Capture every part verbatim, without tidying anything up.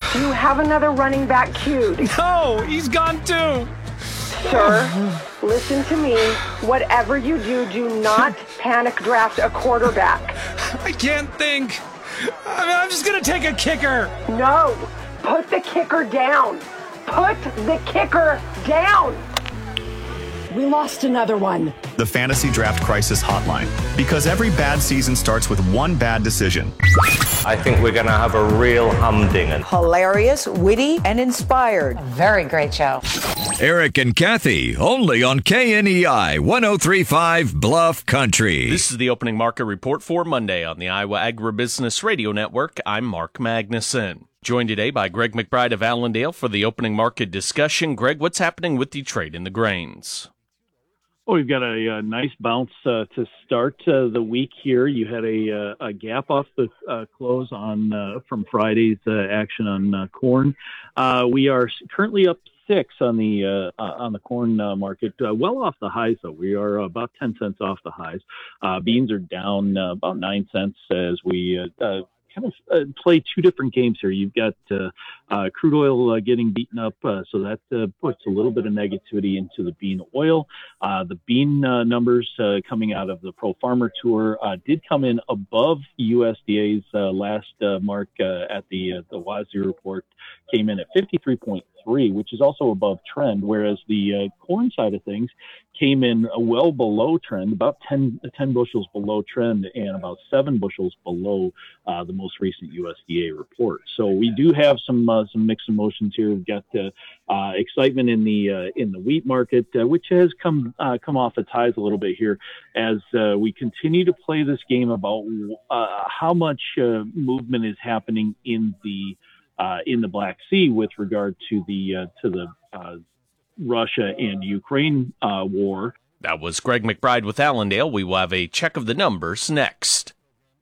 Do you have another running back queued? No, he's gone too. Sir, listen to me. Whatever you do, do not panic draft a quarterback. I can't think. I mean, I'm just going to take a kicker. No, put the kicker down. Put the kicker down. We lost another one. The Fantasy Draft Crisis Hotline. Because every bad season starts with one bad decision. I think we're going to have a real humdinger. Hilarious, witty, and inspired. A very great show. Eric and Kathy, only on K N E I one oh three point five Bluff Country. This is the opening market report for Monday on the Iowa Agribusiness Radio Network. I'm Mark Magnuson. Joined today by Greg McBride of Allendale for the opening market discussion. Greg, what's happening with the trade in the grains? Oh, we've got a, a nice bounce uh, to start uh, the week here. You had a, a gap off the uh, close on uh, from Friday's uh, action on uh, corn. Uh, we are currently up six on the uh, on the corn uh, market, uh, well off the highs though. We are about ten cents off the highs. Uh, beans are down uh, about nine cents as we uh, uh, kind of uh, play two different games here. You've got uh, uh, crude oil uh, getting beaten up, uh, so that uh, puts a little bit of negativity into the bean oil. Uh, the bean uh, numbers uh, coming out of the Pro Farmer Tour uh, did come in above U S D A's uh, last uh, mark uh, at the uh, the W A S D report, came in at fifty-three point three, which is also above trend, whereas the uh, corn side of things came in well below trend, about ten, ten bushels below trend and about seven bushels below uh, the most recent U S D A report. So we do have some uh, some mixed emotions here. We've got uh, uh, excitement in the uh, in the wheat market, uh, which has come uh, come off its highs a little bit here as uh, we continue to play this game about uh, how much uh, movement is happening in the uh, in the Black Sea with regard to the uh, to the uh, Russia and Ukraine uh, war. That was Greg McBride with Allendale. We will have a check of the numbers next.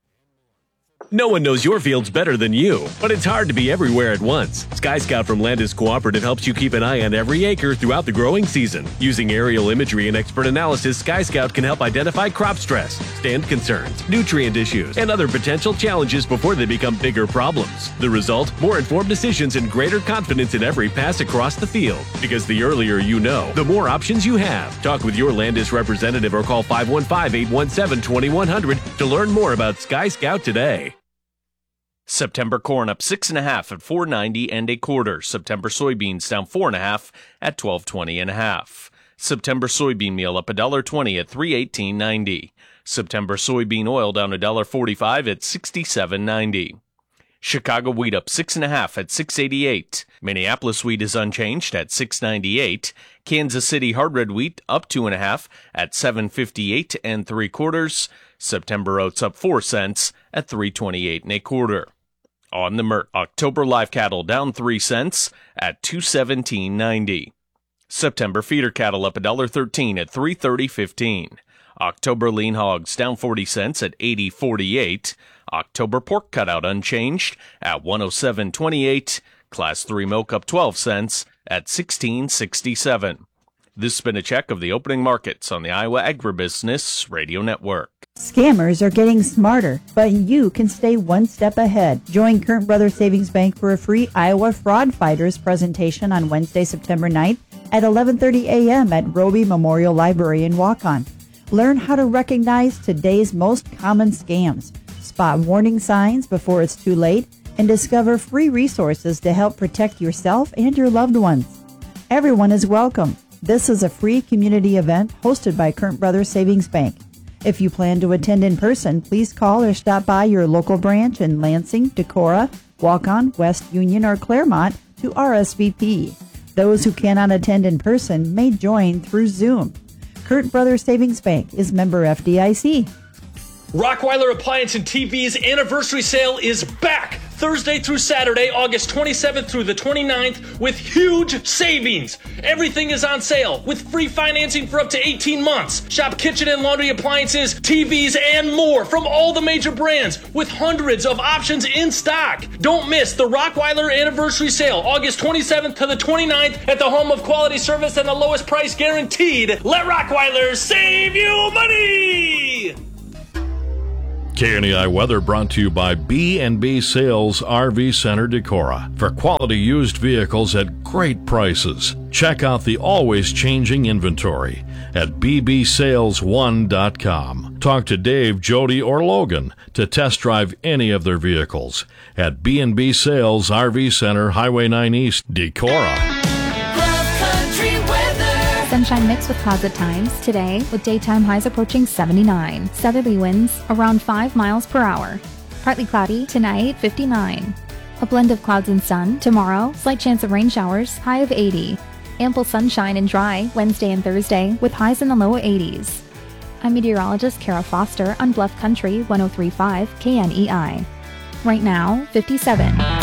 No one knows your fields better than you, but it's hard to be everywhere at once. Sky Scout from Landis Cooperative helps you keep an eye on every acre throughout the growing season. Using aerial imagery and expert analysis, Sky Scout can help identify crop stress, stand concerns, nutrient issues, and other potential challenges before they become bigger problems. The result? More informed decisions and greater confidence in every pass across the field. Because the earlier you know, the more options you have. Talk with your Landis representative or call five one five, eight one seven, two one zero zero to learn more about Sky Scout today. September corn up six and a half at four ninety and a quarter. September soybeans down four and a half at twelve twenty and a half. September soybean meal up a dollar twenty at three eighteen ninety. September soybean oil down a dollar forty-five at sixty-seven ninety. Chicago wheat up six and a half at six eighty-eight. Minneapolis wheat is unchanged at six ninety-eight. Kansas City hard red wheat up two and a half at seven fifty-eight and three quarters. September oats up four cents at three twenty-eight and a quarter. On the M R C, October live cattle down three cents at two seventeen ninety. September feeder cattle up a dollar thirteen at three thirty fifteen. October lean hogs down forty cents at eighty forty-eight. October pork cutout unchanged at one oh seven twenty-eight. Class three milk up twelve cents at sixteen sixty-seven. This has been a check of the opening markets on the Iowa Agribusiness Radio Network. Scammers are getting smarter, but you can stay one step ahead. Join Current Brothers Savings Bank for a free Iowa Fraud Fighters presentation on Wednesday, September ninth at eleven thirty a.m. at Roby Memorial Library in Waukon. Learn how to recognize today's most common scams, spot warning signs before it's too late, and discover free resources to help protect yourself and your loved ones. Everyone is welcome. This is a free community event hosted by Current Brothers Savings Bank. If you plan to attend in person, please call or stop by your local branch in Lansing, Decorah, Waukon, West Union, or Claremont to R S V P. Those who cannot attend in person may join through Zoom. Current Brothers Savings Bank is member F D I C. Rockweiler Appliance and T V's anniversary sale is back Thursday through Saturday, August twenty-seventh through the twenty-ninth, with huge savings. Everything is on sale with free financing for up to eighteen months. Shop kitchen and laundry appliances, T Vs, and more from all the major brands with hundreds of options in stock. Don't miss the Rockweiler anniversary sale, August twenty-seventh to the twenty-ninth at the home of quality service and the lowest price guaranteed. Let Rockweiler save you money! K N E I weather brought to you by B and B Sales R V Center Decorah. For quality used vehicles at great prices, check out the always changing inventory at b b sales one dot com. Talk to Dave, Jody, or Logan to test drive any of their vehicles at B and B Sales R V Center, Highway nine East, Decorah. Sunshine mix with clouds at times today, with daytime highs approaching seventy-nine. Southerly winds around five miles per hour. Partly cloudy tonight, fifty-nine. A blend of clouds and sun tomorrow, slight chance of rain showers, high of eighty. Ample sunshine and dry Wednesday and Thursday with highs in the low eighties. I'm meteorologist Kara Foster on Bluff Country one oh three point five K N E I. Right now, fifty-seven.